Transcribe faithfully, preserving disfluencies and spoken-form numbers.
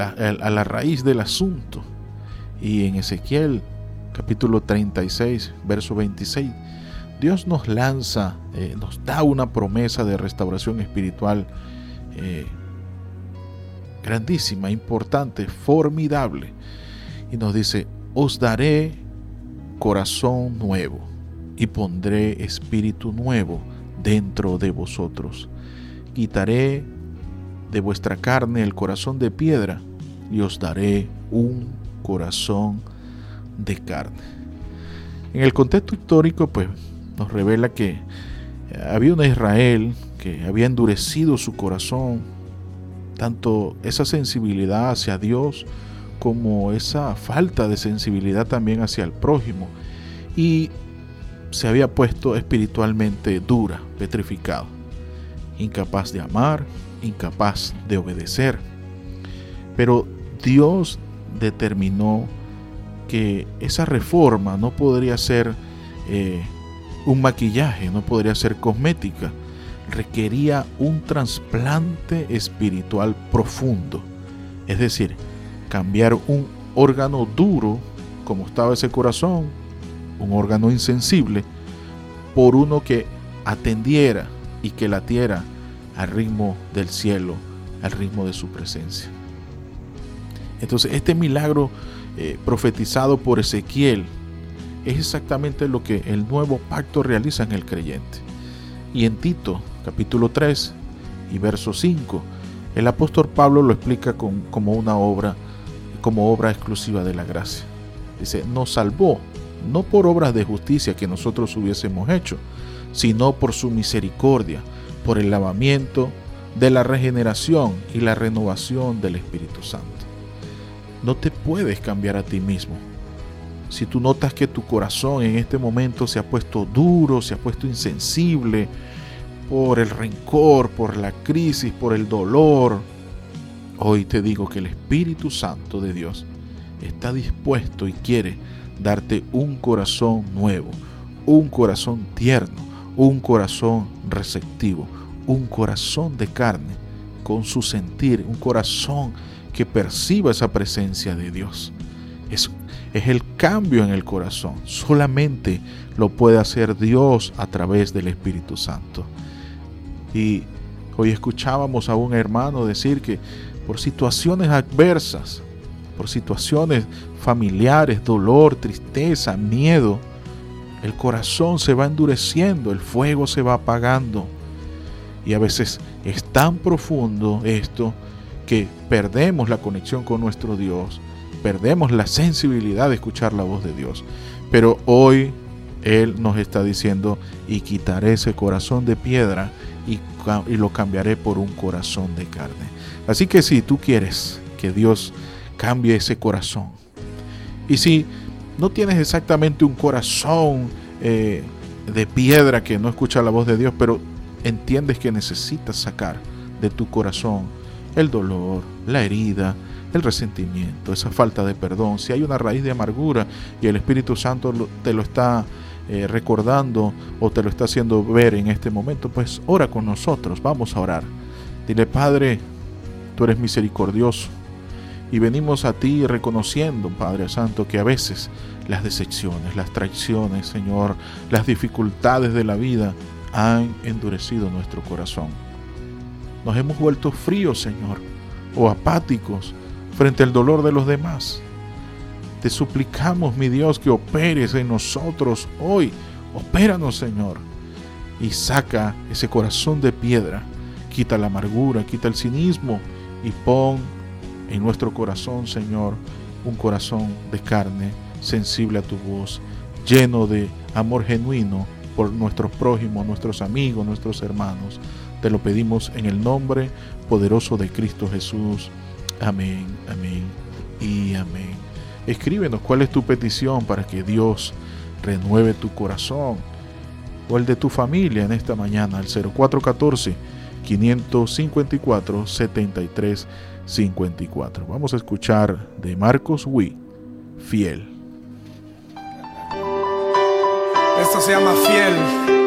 a, a la raíz del asunto. Y en Ezequiel capítulo treinta y seis, verso veintiséis, Dios nos lanza, eh, nos da una promesa de restauración espiritual eh, grandísima, importante, formidable. Y nos dice: os daré corazón nuevo y pondré espíritu nuevo dentro de vosotros. Quitaré de vuestra carne el corazón de piedra y os daré un corazón de carne. En el contexto histórico, pues, nos revela que había una Israel que había endurecido su corazón, tanto esa sensibilidad hacia Dios como esa falta de sensibilidad también hacia el prójimo, y se había puesto espiritualmente dura, petrificado, incapaz de amar, incapaz de obedecer. Pero Dios determinó que esa reforma no podría ser eh, un maquillaje, no podría ser cosmética, requería un trasplante espiritual profundo, es decir, cambiar un órgano duro, como estaba ese corazón, un órgano insensible, por uno que atendiera y que latiera al ritmo del cielo, al ritmo de su presencia. Entonces, este milagro eh, profetizado por Ezequiel es exactamente lo que el nuevo pacto realiza en el creyente. Y en Tito, capítulo tres y verso cinco, el apóstol Pablo lo explica con, como una obra, como obra exclusiva de la gracia. Dice: nos salvó, no por obras de justicia que nosotros hubiésemos hecho, sino por su misericordia, por el lavamiento de la regeneración y la renovación del Espíritu Santo. No te puedes cambiar a ti mismo. Si tú notas que tu corazón en este momento se ha puesto duro, se ha puesto insensible por el rencor, por la crisis, por el dolor, hoy te digo que el Espíritu Santo de Dios está dispuesto y quiere darte un corazón nuevo, un corazón tierno, un corazón receptivo, un corazón de carne con su sentir, un corazón que perciba esa presencia de Dios. Es, es el cambio en el corazón. Solamente lo puede hacer Dios a través del Espíritu Santo. Y hoy escuchábamos a un hermano decir que por situaciones adversas, por situaciones familiares, dolor, tristeza, miedo, el corazón se va endureciendo, el fuego se va apagando. Y a veces es tan profundo esto que perdemos la conexión con nuestro Dios, perdemos la sensibilidad de escuchar la voz de Dios. Pero hoy Él nos está diciendo: y quitaré ese corazón de piedra y, y lo cambiaré por un corazón de carne. Así que si tú quieres que Dios cambie ese corazón, y si no tienes exactamente un corazón eh, de piedra que no escucha la voz de Dios, pero entiendes que necesitas sacar de tu corazón el dolor, la herida, el resentimiento, esa falta de perdón, si hay una raíz de amargura y el Espíritu Santo te lo está eh, recordando o te lo está haciendo ver en este momento, pues ora con nosotros, vamos a orar. Dile: Padre, tú eres misericordioso y venimos a ti reconociendo, Padre Santo, que a veces las decepciones, las traiciones, Señor, las dificultades de la vida han endurecido nuestro corazón. Nos hemos vuelto fríos, Señor, o apáticos frente al dolor de los demás. Te suplicamos, mi Dios, que operes en nosotros hoy. Opéranos, Señor, y saca ese corazón de piedra. Quita la amargura, quita el cinismo y pon en nuestro corazón, Señor, un corazón de carne, sensible a tu voz, lleno de amor genuino por nuestros prójimos, nuestros amigos, nuestros hermanos. Te lo pedimos en el nombre poderoso de Cristo Jesús. Amén, amén y amén. Escríbenos cuál es tu petición para que Dios renueve tu corazón o el de tu familia en esta mañana al cero cuatro uno cuatro, cinco cinco cuatro, siete tres cinco cuatro. Vamos a escuchar de Marcos Witt, Fiel. Esto se llama Fiel.